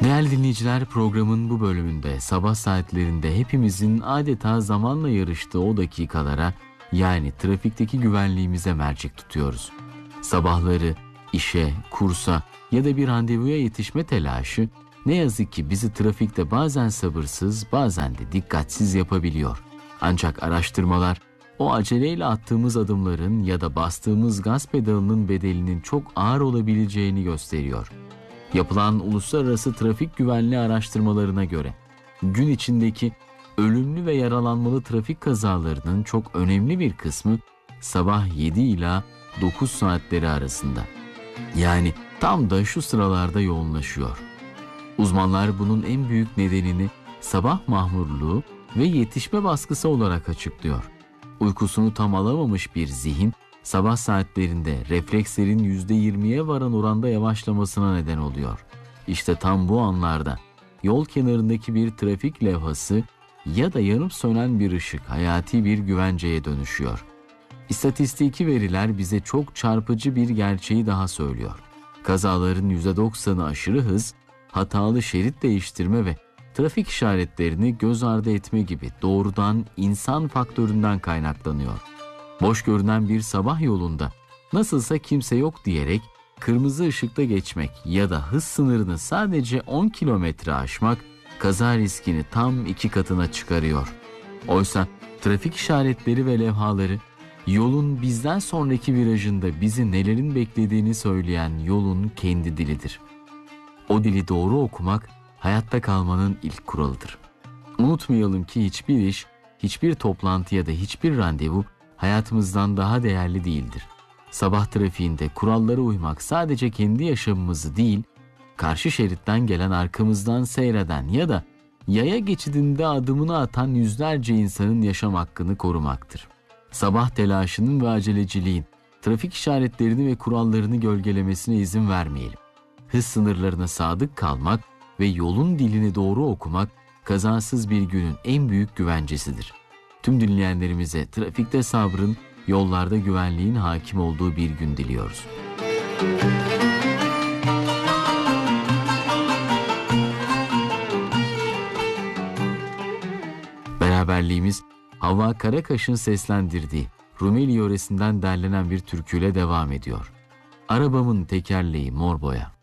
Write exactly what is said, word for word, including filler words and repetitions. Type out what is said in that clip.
Değerli dinleyiciler, programın bu bölümünde sabah saatlerinde hepimizin adeta zamanla yarıştığı o dakikalara, yani trafikteki güvenliğimize mercek tutuyoruz. Sabahları işe, kursa ya da bir randevuya yetişme telaşı ne yazık ki bizi trafikte bazen sabırsız, bazen de dikkatsiz yapabiliyor. Ancak araştırmalar o aceleyle attığımız adımların ya da bastığımız gaz pedalının bedelinin çok ağır olabileceğini gösteriyor. Yapılan uluslararası trafik güvenliği araştırmalarına göre gün içindeki ölümlü ve yaralanmalı trafik kazalarının çok önemli bir kısmı sabah yedi ila dokuz saatleri arasında. Yani tam da şu sıralarda yoğunlaşıyor. Uzmanlar bunun en büyük nedenini sabah mahmurluğu ve yetişme baskısı olarak açıklıyor. Uykusunu tam alamamış bir zihin sabah saatlerinde reflekslerin yüzde yirmiye varan oranda yavaşlamasına neden oluyor. İşte tam bu anlarda yol kenarındaki bir trafik levhası ya da yanıp sönen bir ışık hayati bir güvenceye dönüşüyor. İstatistiki veriler bize çok çarpıcı bir gerçeği daha söylüyor. Kazaların yüzde doksanı aşırı hız, hatalı şerit değiştirme ve trafik işaretlerini göz ardı etme gibi doğrudan insan faktöründen kaynaklanıyor. Boş görünen bir sabah yolunda nasılsa kimse yok diyerek kırmızı ışıkta geçmek ya da hız sınırını sadece on kilometre aşmak kaza riskini tam iki katına çıkarıyor. Oysa trafik işaretleri ve levhaları yolun bizden sonraki virajında bizi nelerin beklediğini söyleyen yolun kendi dilidir. O dili doğru okumak hayatta kalmanın ilk kuralıdır. Unutmayalım ki hiçbir iş, hiçbir toplantı ya da hiçbir randevu hayatımızdan daha değerli değildir. Sabah trafiğinde kurallara uymak sadece kendi yaşamımızı değil, karşı şeritten gelen, arkamızdan seyreden ya da yaya geçidinde adımını atan yüzlerce insanın yaşam hakkını korumaktır. Sabah telaşının ve aceleciliğin trafik işaretlerini ve kurallarını gölgelemesine izin vermeyelim. Hız sınırlarına sadık kalmak ve yolun dilini doğru okumak kazasız bir günün en büyük güvencesidir. Tüm dinleyenlerimize trafikte sabrın, yollarda güvenliğin hakim olduğu bir gün diliyoruz. Beraberliğimiz Havva Karakaş'ın seslendirdiği Rumeli yöresinden derlenen bir türküyle devam ediyor. Arabamın tekerleği mor boya.